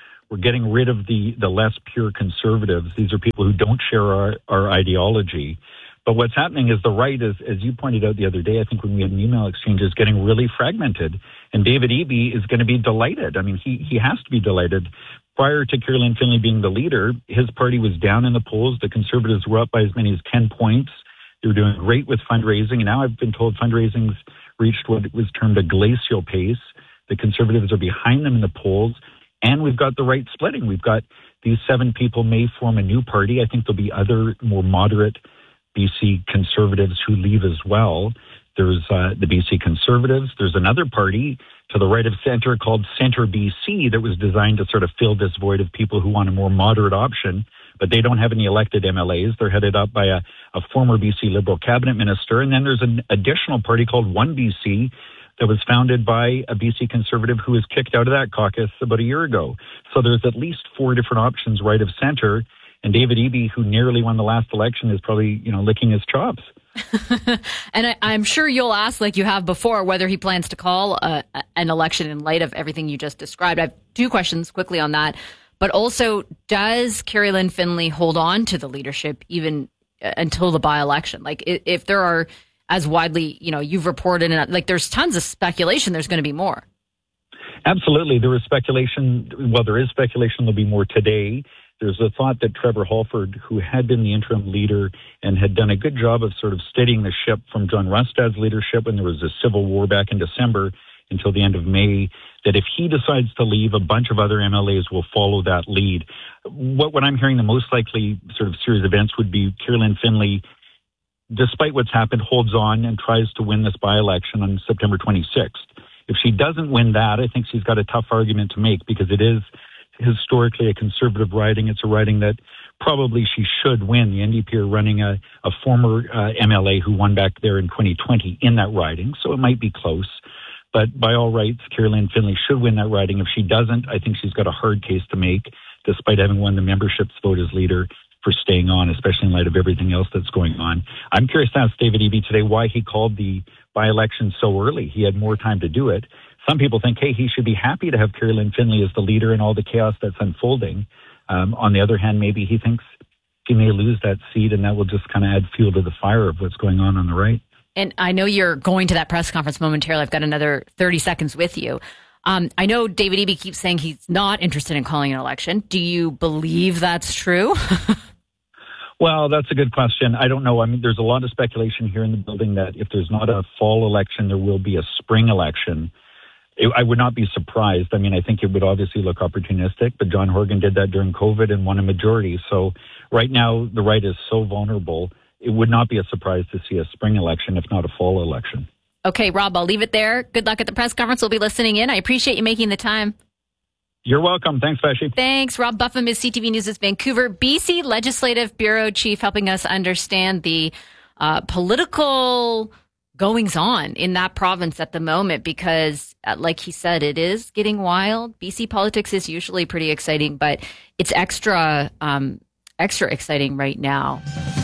rid of the less pure conservatives. These are people who don't share our ideology. But what's happening is the right, as you pointed out the other day, I think when we had an email exchange, is getting really fragmented. And David Eby is going to be delighted. I mean, he has to be delighted. Prior to Carolyn Finley being the leader, his party was down in the polls. The Conservatives were up by as many as 10 points. They were doing great with fundraising. And now I've been told fundraising's reached what was termed a glacial pace. The Conservatives are behind them in the polls. And we've got the right splitting. We've got these 7 people may form a new party. I think there'll be other more moderate BC Conservatives who leave as well. There's the BC Conservatives. There's another party to the right of centre called Centre BC that was designed to sort of fill this void of people who want a more moderate option, but they don't have any elected MLAs. They're headed up by a former BC Liberal cabinet minister. And then there's an additional party called One BC that was founded by a BC Conservative who was kicked out of that caucus about a year ago. So there's at least 4 different options right of centre. And David Eby, who nearly won the last election, is probably, licking his chops. And I'm sure you'll ask, like you have before, whether he plans to call an election in light of everything you just described. I have 2 questions quickly on that. But also, does Carolyn Finley hold on to the leadership even until the by-election? Like, if there are, as widely, you've reported, like there's tons of speculation, there's going to be more. Absolutely. There is speculation. Well, there is speculation there'll be more today. There's a thought that Trevor Halford, who had been the interim leader and had done a good job of sort of steadying the ship from John Rustad's leadership when there was a civil war back in December until the end of May, that if he decides to leave, a bunch of other MLAs will follow that lead. What I'm hearing the most likely sort of series of events would be Carolyn Finley, despite what's happened, holds on and tries to win this by-election on September 26th. If she doesn't win that, I think she's got a tough argument to make because it is historically a conservative riding. It's a riding that probably she should win. The NDP are running a former MLA who won back there in 2020 in that riding, so it might be close. But by all rights, Carolyn Finley should win that riding. If she doesn't, I think she's got a hard case to make, despite having won the membership's vote as leader, for staying on, especially in light of everything else that's going on. I'm curious to ask David Eby today why he called the by-election so early. He had more time to do it. Some people think, hey, he should be happy to have Carolyn Finley as the leader in all the chaos that's unfolding. On the other hand, maybe he thinks he may lose that seat, and that will just kind of add fuel to the fire of what's going on the right. And I know you're going to that press conference momentarily. I've got another 30 seconds with you. I know David Eby keeps saying he's not interested in calling an election. Do you believe that's true? Well, that's a good question. I don't know. I mean, there's a lot of speculation here in the building that if there's not a fall election, there will be a spring election. I would not be surprised. I mean, I think it would obviously look opportunistic, but John Horgan did that during COVID and won a majority. So right now, the right is so vulnerable. It would not be a surprise to see a spring election, if not a fall election. Okay, Rob, I'll leave it there. Good luck at the press conference. We'll be listening in. I appreciate you making the time. You're welcome. Thanks, Vashi. Thanks. Rob Buffum is CTV News' Vancouver, BC Legislative Bureau Chief, helping us understand the political goings-on in that province at the moment because, like he said, it is getting wild. BC politics is usually pretty exciting, but it's extra exciting right now.